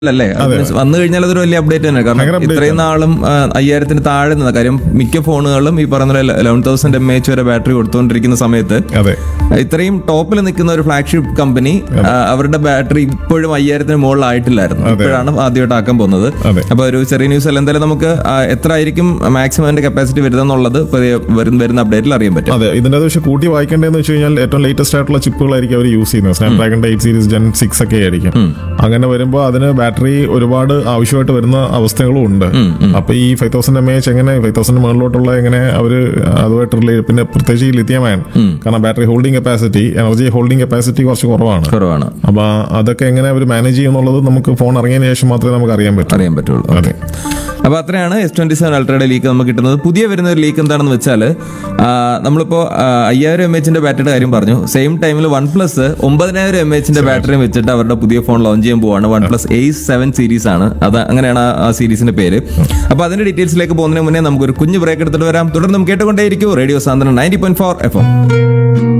അല്ലേ വന്നു കഴിഞ്ഞാൽ അതൊരു വലിയ അപ്ഡേറ്റ് തന്നെ. കാരണം ഇത്രയും നാളും 5000 താഴെ നിന്ന കാര്യം മിക്ക ഫോണുകളും ഈ പറഞ്ഞ 11,000 mAh വരെ ബാറ്ററി കൊടുത്തുകൊണ്ടിരിക്കുന്ന സമയത്ത് ഇത്രയും ടോപ്പിൽ നിൽക്കുന്ന ഒരു ഫ്ലാഗ്ഷിപ്പ് കമ്പനി അവരുടെ ബാറ്ററി ഇപ്പോഴും 5000 മുകളിലായിട്ടില്ലായിരുന്നു. ഇപ്പോഴാണ് ആദ്യമായിട്ട് ആക്കാൻ പോകുന്നത്. അപ്പൊ ഒരു ചെറിയ ന്യൂസ് അല്ല, എന്തായാലും നമുക്ക് എത്ര ആയിരിക്കും മാക്സിമം അതിന്റെ കപ്പാസിറ്റി വരുന്നുള്ളത് വരുന്ന അപ്ഡേറ്റിൽ അറിയാൻ പറ്റും. അതെ, ഇതിന്റെ പക്ഷേ കൂട്ടി വായിക്കേണ്ടതെന്ന് വെച്ച് കഴിഞ്ഞാൽ ഏറ്റവും ലേറ്റസ്റ്റ് ആയിട്ടുള്ള ചിപ്പുകളായിരിക്കും അവർ യൂസ് ചെയ്യുന്നത്. സ്നാപ്ഡ്രാഗൺ 8 സീരീസ് Gen 6 ഒക്കെ ആയിരിക്കും. അങ്ങനെ വരുമ്പോൾ അതിന് ബാറ്ററി ഒരുപാട് ആവശ്യമായിട്ട് വരുന്ന അവസ്ഥകളും ഉണ്ട്. അപ്പൊ ഈ 5000 mAh എങ്ങനെ 5000 മുകളിലോട്ടുള്ള എങ്ങനെ അവര് അതുമായിട്ട് പിന്നെ പ്രത്യേകിച്ച് ഈ ലിഥിയം അയൺ, കാരണം battery holding capacity, energy holding capacity കുറച്ച് കുറവാണ്. അപ്പൊ അതൊക്കെ എങ്ങനെ അവർ മാനേജ് ചെയ്യുന്നുള്ളത് നമുക്ക് ഫോൺ ഇറങ്ങിയതിനു ശേഷം മാത്രമേ നമുക്ക് അറിയാൻ പറ്റുള്ളൂ. അതെ, അപ്പൊ അത്രയാണ് S27 അൾട്രയുടെ ലീക്ക് നമുക്ക് കിട്ടുന്നത്. പുതിയ വരുന്ന ഒരു ലീക്ക് എന്താണെന്ന് വെച്ചാൽ നമ്മളിപ്പോ 5000 mAh ബാറ്ററിയുടെ കാര്യം പറഞ്ഞു. സെയിം ടൈമിൽ OnePlus 9000 mAh ബാറ്ററി വെച്ചിട്ട് അവരുടെ പുതിയ ഫോൺ ലോഞ്ച് ചെയ്യാൻ പോവാണ്. OnePlus Ace 7 സീരീസ് ആണ് അത്, അങ്ങനെയാണ് ആ സീരീസിന്റെ പേര്. അപ്പൊ അതിന്റെ ഡീറ്റെയിൽസിലേക്ക് പോകുന്നതിന് മുന്നേ നമുക്കൊരു കുഞ്ഞു ബ്രേക്ക് എടുത്തിട്ട് വരാം. തുടർന്ന് നമുക്ക് കേട്ടുകൊണ്ടേയിരിക്കും റേഡിയോ സാന്ത്വനം 90.4 FM.